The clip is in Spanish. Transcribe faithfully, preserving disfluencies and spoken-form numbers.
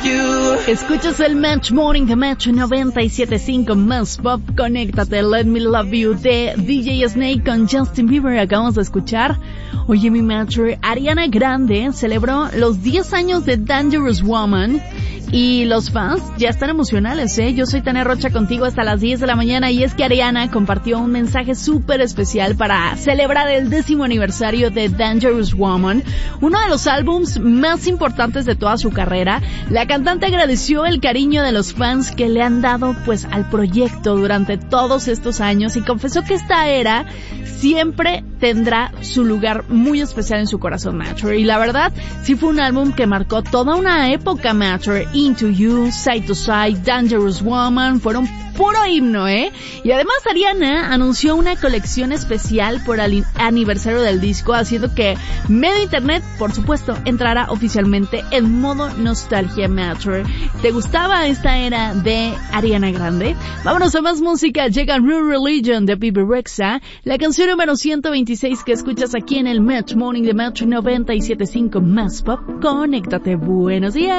Escuchas el Match Morning de Match noventa y siete punto cinco Más Pop. Conéctate, Let Me Love You de D J Snake con Justin Bieber. Acabamos de escuchar. Oye, mi Matcher, Ariana Grande celebró los diez años de Dangerous Woman y los fans ya están emocionales, ¿eh? Yo soy Tania Rocha contigo hasta las diez de la mañana y es que Ariana compartió un mensaje súper especial para celebrar el décimo aniversario de Dangerous Woman, uno de los álbums más importantes de toda su carrera. La cantante agradeció el cariño de los fans que le han dado pues al proyecto durante todos estos años y confesó que esta era siempre tendrá su lugar muy especial en su corazón, Matcher. Y la verdad, sí fue un álbum que marcó toda una época, Matcher. Into You, Side to Side, Dangerous Woman, fueron puro himno, ¿eh? Y además Ariana anunció una colección especial por el aniversario del disco, haciendo que medio internet, por supuesto, entrara oficialmente en modo nostalgia, Matcher. ¿Te gustaba esta era de Ariana Grande? Vámonos a más música. Llega Real Religion de Bebe Rexha, la canción número ciento veintiséis que escuchas aquí en el Match Morning de Match noventa y siete punto cinco Más Pop. Conéctate. Buenos días.